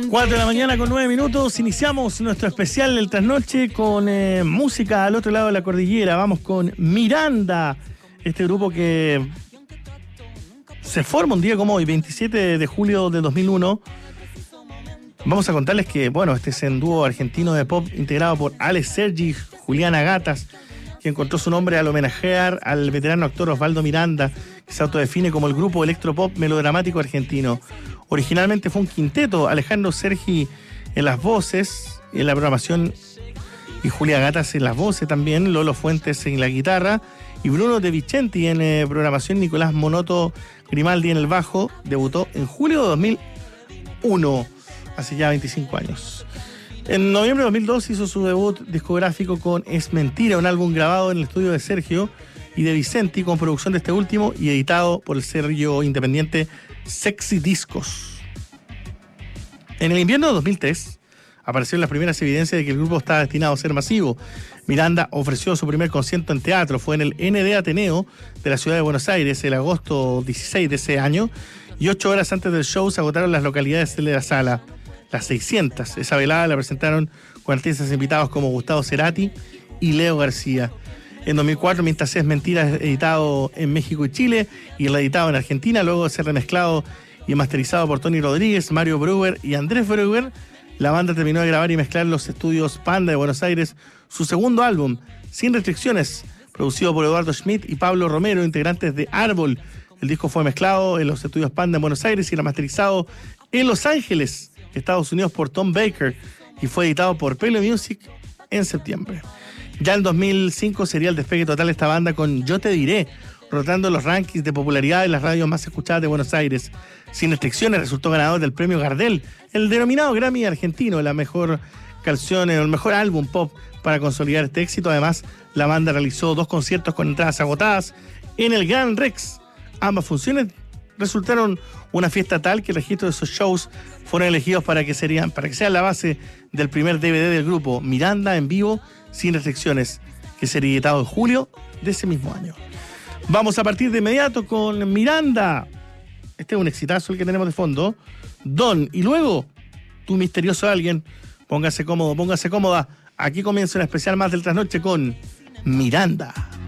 4 de la mañana con 9 minutos. Iniciamos nuestro especial del trasnoche con música al otro lado de la cordillera. Vamos con Miranda, este grupo que se forma un día como hoy, 27 de julio de 2001. Vamos a contarles que, bueno, este es un dúo argentino de pop integrado por Alex Sergi, Juliana Gatas, que encontró su nombre al homenajear al veterano actor Osvaldo Miranda, que se autodefine como el grupo electropop melodramático argentino. Originalmente fue un quinteto, Alejandro Sergi en las voces, en la programación, y Julia Gatas en las voces también, Lolo Fuentes en la guitarra, y Bruno De Vicenti en programación, Nicolás Monoto Grimaldi en el bajo. Debutó en julio de 2001, hace ya 25 años. En noviembre de 2002 hizo su debut discográfico con Es Mentira, un álbum grabado en el estudio de Sergio y de Vicenti, con producción de este último y editado por el sello independiente Sexy Discos. En el invierno de 2003 aparecieron las primeras evidencias de que el grupo estaba destinado a ser masivo. Miranda ofreció su primer concierto en teatro, fue en el ND Ateneo de la ciudad de Buenos Aires el agosto 16 de ese año, y 8 horas antes del show se agotaron las localidades de la sala, las 600. Esa velada la presentaron con artistas invitados como Gustavo Cerati y Leo García. En 2004, Mientras es Mentira, editado en México y Chile y reeditado en Argentina, luego de ser remezclado y masterizado por Tony Rodríguez, Mario Breuer y Andrés Breuer, la banda terminó de grabar y mezclar en los estudios Panda de Buenos Aires su segundo álbum, Sin Restricciones, producido por Eduardo Schmidt y Pablo Romero, integrantes de Árbol. El disco fue mezclado en los estudios Panda en Buenos Aires y remasterizado en Los Ángeles, Estados Unidos, por Tom Baker, y fue editado por Pele Music en septiembre. Ya en 2005 sería el despegue total de esta banda con Yo Te Diré, rotando los rankings de popularidad en las radios más escuchadas de Buenos Aires. Sin Restricciones resultó ganador del premio Gardel, el denominado Grammy argentino, la mejor canción, el mejor álbum pop para consolidar este éxito. Además, la banda realizó 2 conciertos con entradas agotadas en el Gran Rex. Ambas funciones resultaron una fiesta tal que el registro de esos shows fueron elegidos para que sean la base del primer DVD del grupo, Miranda en vivo, Sin Restricciones, que sería editado en julio de ese mismo año. Vamos a partir de inmediato con Miranda. Este es un exitazo el que tenemos de fondo. Don, y luego Tu Misterioso Alguien. Póngase cómodo, póngase cómoda. Aquí comienza una especial más del trasnoche con Miranda.